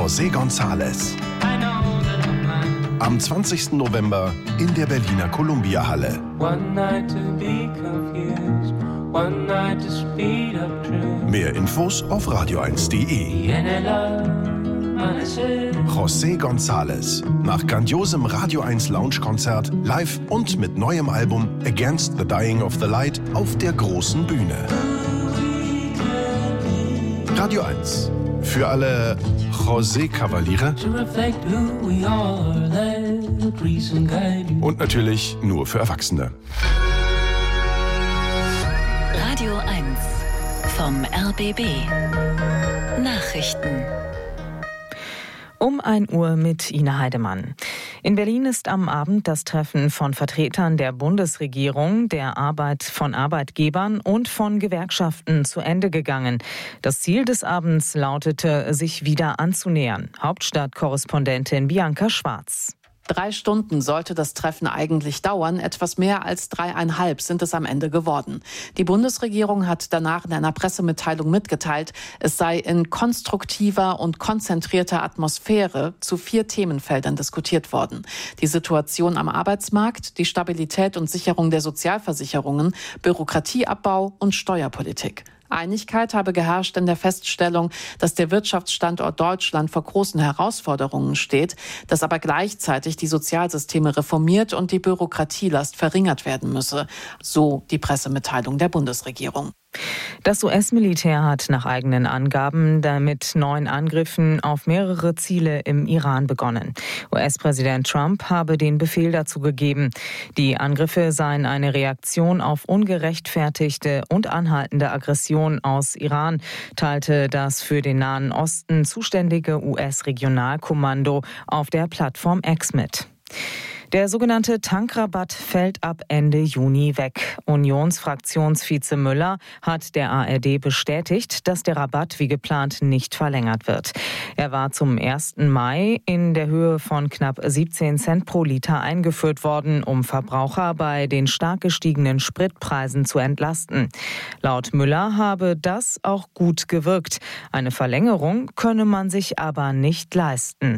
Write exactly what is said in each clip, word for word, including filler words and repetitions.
José González. Am zwanzigsten November in der Berliner Columbia-Halle. Mehr Infos auf radio eins punkt de. José González. Nach grandiosem Radio eins Lounge-Konzert live und mit neuem Album Against the Dying of the Light auf der großen Bühne. Radio eins. Für alle José-Kavaliere. Und natürlich nur für Erwachsene. Radio eins vom R B B. Nachrichten. Um ein Uhr mit Ina Heidemann. In Berlin ist am Abend das Treffen von Vertretern der Bundesregierung, der Arbeit von Arbeitgebern und von Gewerkschaften zu Ende gegangen. Das Ziel des Abends lautete, sich wieder anzunähern. Hauptstadtkorrespondentin Bianca Schwarz. Drei Stunden sollte das Treffen eigentlich dauern. Etwas mehr als dreieinhalb sind es am Ende geworden. Die Bundesregierung hat danach in einer Pressemitteilung mitgeteilt, es sei in konstruktiver und konzentrierter Atmosphäre zu vier Themenfeldern diskutiert worden. Die Situation am Arbeitsmarkt, die Stabilität und Sicherung der Sozialversicherungen, Bürokratieabbau und Steuerpolitik. Einigkeit habe geherrscht in der Feststellung, dass der Wirtschaftsstandort Deutschland vor großen Herausforderungen steht, dass aber gleichzeitig die Sozialsysteme reformiert und die Bürokratielast verringert werden müsse, so die Pressemitteilung der Bundesregierung. Das U S-Militär hat nach eigenen Angaben damit neuen Angriffen auf mehrere Ziele im Iran begonnen. U S-Präsident Trump habe den Befehl dazu gegeben. Die Angriffe seien eine Reaktion auf ungerechtfertigte und anhaltende Aggression aus Iran, teilte das für den Nahen Osten zuständige U S-Regionalkommando auf der Plattform X mit. Der sogenannte Tankrabatt fällt ab Ende Juni weg. Unionsfraktionsvize Müller hat der A R D bestätigt, dass der Rabatt wie geplant nicht verlängert wird. Er war zum ersten Mai in der Höhe von knapp siebzehn Cent pro Liter eingeführt worden, um Verbraucher bei den stark gestiegenen Spritpreisen zu entlasten. Laut Müller habe das auch gut gewirkt. Eine Verlängerung könne man sich aber nicht leisten.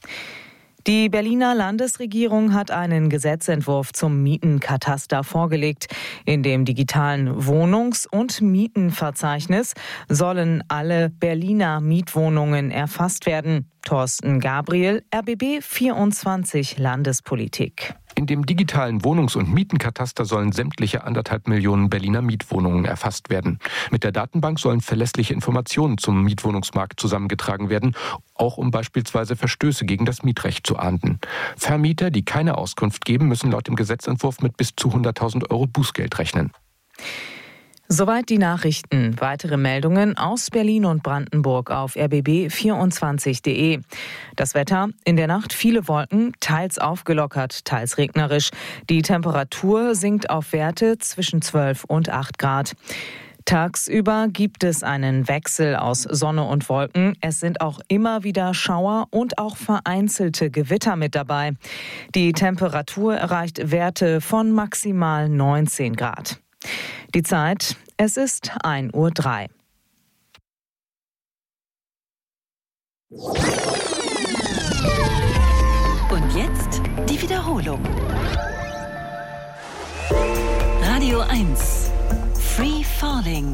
Die Berliner Landesregierung hat einen Gesetzentwurf zum Mietenkataster vorgelegt. In dem digitalen Wohnungs- und Mietenverzeichnis sollen alle Berliner Mietwohnungen erfasst werden. Thorsten Gabriel, R B B vierundzwanzig Landespolitik. In dem digitalen Wohnungs- und Mietenkataster sollen sämtliche anderthalb Millionen Berliner Mietwohnungen erfasst werden. Mit der Datenbank sollen verlässliche Informationen zum Mietwohnungsmarkt zusammengetragen werden, auch um beispielsweise Verstöße gegen das Mietrecht zu ahnden. Vermieter, die keine Auskunft geben, müssen laut dem Gesetzentwurf mit bis zu hunderttausend Euro Bußgeld rechnen. Soweit die Nachrichten. Weitere Meldungen aus Berlin und Brandenburg auf r b b vierundzwanzig punkt de. Das Wetter: in der Nacht viele Wolken, teils aufgelockert, teils regnerisch. Die Temperatur sinkt auf Werte zwischen zwölf und acht Grad. Tagsüber gibt es einen Wechsel aus Sonne und Wolken. Es sind auch immer wieder Schauer und auch vereinzelte Gewitter mit dabei. Die Temperatur erreicht Werte von maximal neunzehn Grad. Die Zeit, es ist ein Uhr drei. Und jetzt die Wiederholung. Radio eins. Free Falling.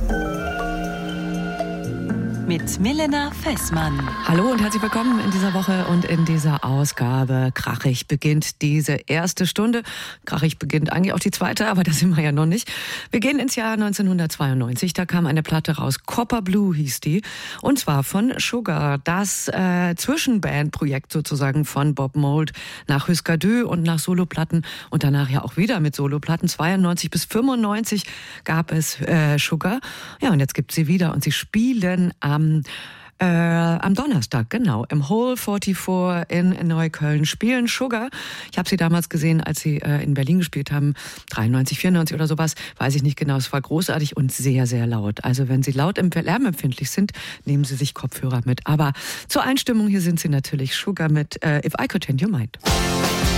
Mit Milena Fessmann. Hallo und herzlich willkommen in dieser Woche und in dieser Ausgabe. Krachig beginnt diese erste Stunde. Krachig beginnt eigentlich auch die zweite, aber da sind wir ja noch nicht. Wir gehen ins Jahr neunzehnhundertzweiundneunzig. Da kam eine Platte raus. Copper Blue hieß die. Und zwar von Sugar. Das äh, Zwischenbandprojekt sozusagen von Bob Mould nach Husker Du und nach Soloplatten. Und danach ja auch wieder mit Soloplatten. zweiundneunzig bis fünfundneunzig gab es äh, Sugar. Ja, und jetzt gibt sie wieder. Und sie spielen am Am, äh, am Donnerstag, genau, im Hall vierundvierzig in Neukölln spielen Sugar. Ich habe sie damals gesehen, als sie äh, in Berlin gespielt haben, dreiundneunzig, vierundneunzig oder sowas, weiß ich nicht genau. Es war großartig und sehr, sehr laut. Also wenn Sie laut lärmempfindlich sind, nehmen Sie sich Kopfhörer mit. Aber zur Einstimmung hier sind Sie natürlich Sugar mit äh, If I Could Change Your Mind.